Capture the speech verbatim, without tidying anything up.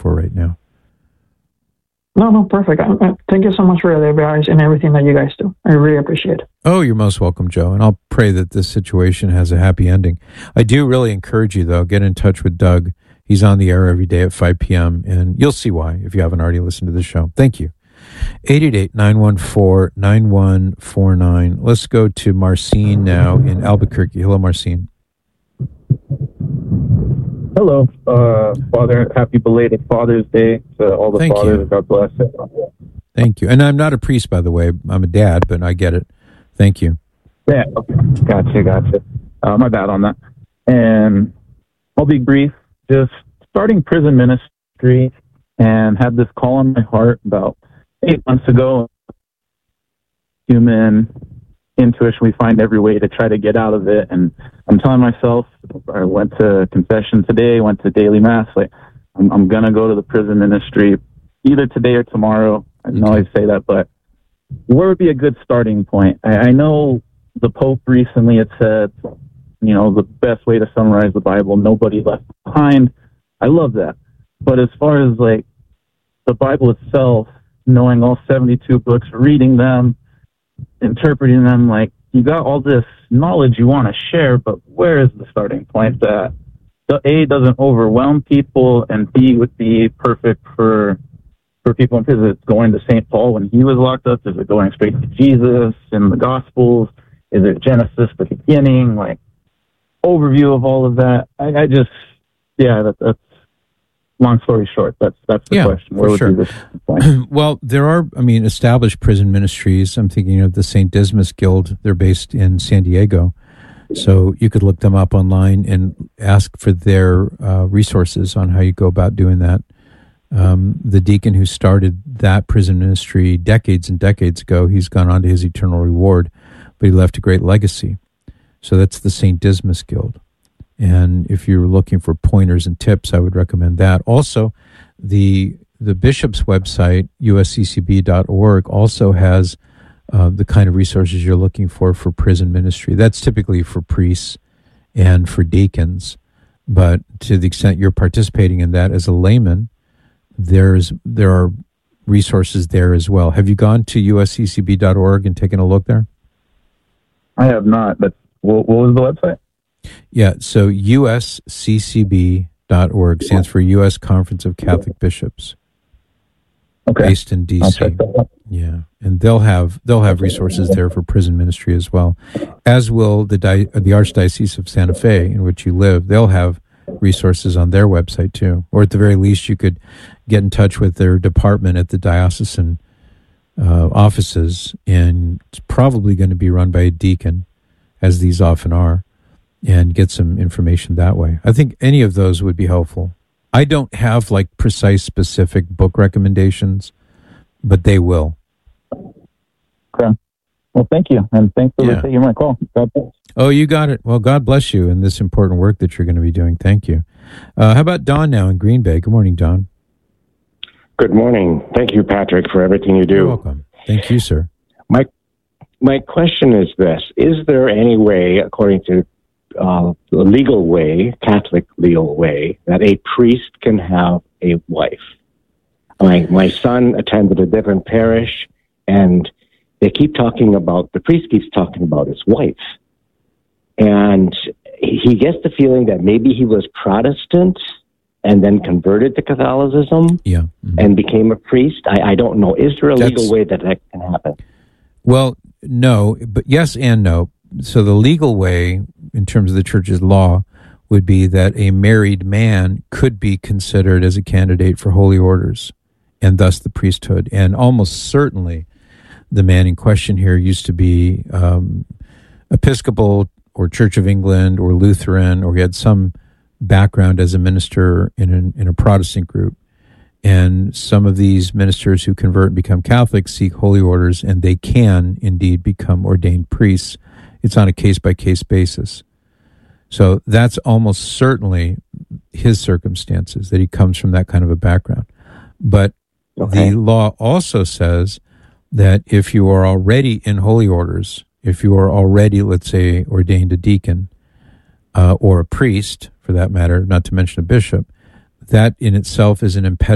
for right now. No, no, perfect. Uh, thank you so much for the advice and everything that you guys do. I really appreciate it. Oh, you're most welcome, Joe. And I'll pray that this situation has a happy ending. I do really encourage you, though, get in touch with Doug. He's on the air every day at five p.m., and you'll see why if you haven't already listened to the show. Thank you. eight eight eight, nine one four, nine one four nine. Let's go to Marcine now in Albuquerque. Hello, Marcine. Hello, uh, Father. Happy belated Father's Day to all the Thank fathers. you. God bless. Thank you. And I'm not a priest, by the way. I'm a dad, but I get it. Thank you. Yeah, okay. Gotcha, gotcha. Uh, my bad on that. And I'll be brief. Just starting prison ministry and had this call on my heart about eight months ago. Human intuition, we find every way to try to get out of it. And I'm telling myself, I went to confession today, went to daily mass. Like, I'm, I'm going to go to the prison ministry either today or tomorrow. I know I say that, but where would be a good starting point? I, I know the Pope recently had said, you know, the best way to summarize the Bible, nobody left behind. I love that. But as far as like the Bible itself, knowing all seventy-two books, reading them, interpreting them, like you got all this knowledge you want to share, but where is the starting point that the A doesn't overwhelm people and B would be perfect for for people in prison? Is it going to Saint Paul when he was locked up? Is it going straight to Jesus in the Gospels? Is it Genesis, the beginning? Like overview of all of that. I, I just, yeah, that, that's long story short. That's that's the yeah, question. Where would sure. be this point? Well, there are, I mean, established prison ministries. I'm thinking of the Saint Dismas Guild. They're based in San Diego. So you could look them up online and ask for their uh, resources on how you go about doing that. Um, the deacon who started that prison ministry decades and decades ago, he's gone on to his eternal reward, but he left a great legacy. So that's the Saint Dismas Guild. And if you're looking for pointers and tips, I would recommend that. Also, the the bishop's website, u s c c b dot org, also has uh, the kind of resources you're looking for for prison ministry. That's typically for priests and for deacons. But to the extent you're participating in that as a layman, there's there are resources there as well. Have you gone to u s c c b dot org and taken a look there? I have not, but what, what was the website? Yeah, so u s c c b dot org stands for U S Conference of Catholic Bishops. Okay. Based in D C. Yeah, and they'll have they'll have resources there for prison ministry as well, as will the di- the Archdiocese of Santa Fe, in which you live. They'll have resources on their website too, or at the very least, you could get in touch with their department at the diocesan uh, offices, and it's probably going to be run by a deacon, as these often are, and get some information that way. I think any of those would be helpful. I don't have like precise, specific book recommendations, but they will. Okay. Well, thank you, and thanks for Yeah. taking my call. God bless. Oh, you got it. Well, God bless you in this important work that you're going to be doing. Thank you. Uh, how about Don now in Green Bay? Good morning, Don. Good morning. Thank you, Patrick, for everything you do. You're welcome. Thank you, sir. My my question is this: is there any way, according to uh, the legal way, Catholic legal way, that a priest can have a wife? My my son attended a different parish, and they keep talking about the priest keeps talking about his wife, and he gets the feeling that maybe he was Protestant and then converted to Catholicism, Yeah. Mm-hmm. and became a priest. I, I don't know. Is there a That's- legal way that that can happen? Well, no, but yes and no. So the legal way, in terms of the church's law, would be that a married man could be considered as a candidate for holy orders, and thus the priesthood. And almost certainly, the man in question here used to be um, Episcopal or Church of England or Lutheran, or he had some background as a minister in an, in a Protestant group. And some of these ministers who convert and become Catholics seek holy orders, and they can indeed become ordained priests. It's on a case-by-case basis. So that's almost certainly his circumstances, that he comes from that kind of a background. But Okay. the law also says that if you are already in holy orders, if you are already, let's say, ordained a deacon uh, or a priest, for that matter, not to mention a bishop, that in itself is an impediment